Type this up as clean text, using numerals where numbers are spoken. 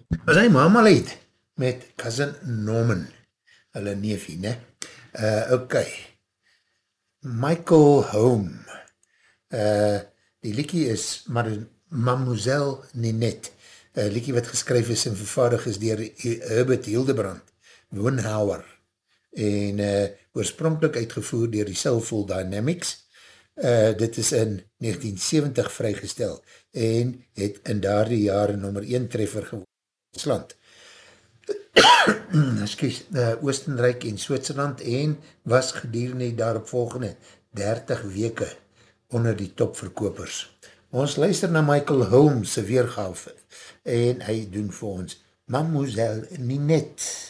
Was hy Marmalade met Cousin Norman, hulle neefie, ne? Ok, Michael Home, die liekie is Mademoiselle Ninette, liekie wat geskryf is en vervaardig is dier Herbert Hildebrand, Woonhouwer, en oorspronkelijk uitgevoer dier die Soulful Dynamics. Dit is in 1970 vrygestel en het in daardie jare nummer 1 treffer geworden in Duitsland, Oostenrijk en Switserland en was gedurende die daaropvolgende 30 weke onder die topverkopers. Ons luister na Michael Holmes se weergawe en hy doen vir ons Mademoiselle Ninette.